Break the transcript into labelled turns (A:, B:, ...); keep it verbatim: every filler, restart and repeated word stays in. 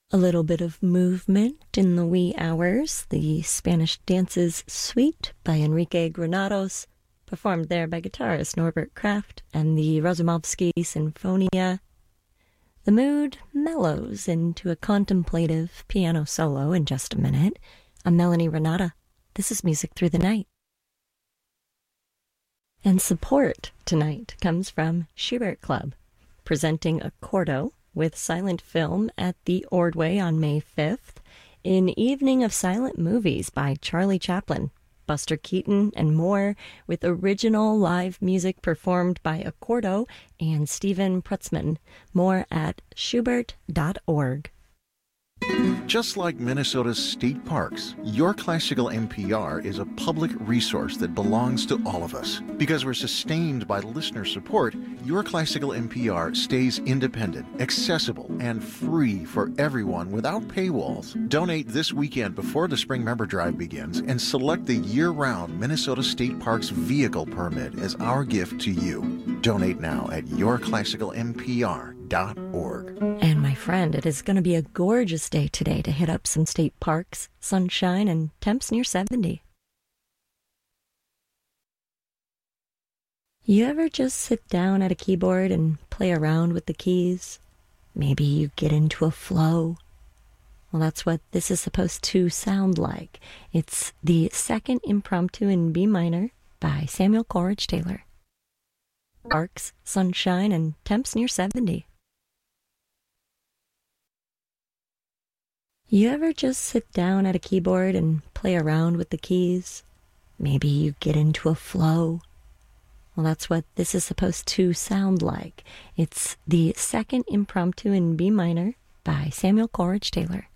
A: A little bit of movement in the wee hours. The Spanish Dances Suite by Enrique Granados, performed there by guitarist Norbert Kraft, and the Razumovsky Sinfonia. The mood mellows into a contemplative piano solo in just a minute. I'm Melanie Renata. This is Music Through the Night. And support tonight comes from Schubert Club, presenting Accordo with silent film at the Ordway on May fifth, in Evening of Silent Movies by Charlie Chaplin, Buster Keaton, and more, with original live music performed by Accordo and Stephen Prutzman. More at schubert dot org.
B: Just like Minnesota's state parks, Your Classical N P R is a public resource that belongs to all of us. Because we're sustained by listener support, Your Classical N P R stays independent, accessible, and free for everyone without paywalls. Donate this weekend before the Spring Member Drive begins and select the year-round Minnesota State Parks vehicle permit as our gift to you. Donate now at your classical n p r dot org.
A: And my friend, it is going to be a gorgeous day today to hit up some state parks, sunshine, and temps near seventy. You ever just sit down at a keyboard and play around with the keys? Maybe you get into a flow. Well, that's what this is supposed to sound like. It's the second impromptu in B minor by Samuel Coleridge Taylor. Parks, sunshine, and temps near seventy. You ever just sit down at a keyboard and play around with the keys? Maybe you get into a flow. Well, that's what this is supposed to sound like. It's the second impromptu in B minor by Samuel Coleridge Taylor.